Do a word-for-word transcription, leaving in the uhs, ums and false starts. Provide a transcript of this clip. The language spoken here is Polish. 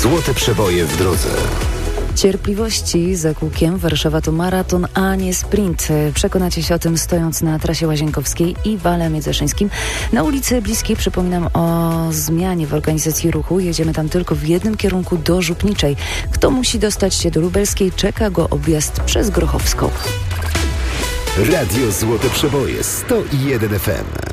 Złote przeboje w drodze. Cierpliwości za kółkiem. Warszawa to maraton, a nie sprint. Przekonacie się o tym stojąc na trasie Łazienkowskiej i Wale Międzyszyńskim. Na ulicy Bliskiej przypominam o zmianie w organizacji ruchu. Jedziemy tam tylko w jednym kierunku do Żupniczej. Kto musi dostać się do Lubelskiej, czeka go objazd przez Grochowską. Radio Złote Przeboje sto jeden F M.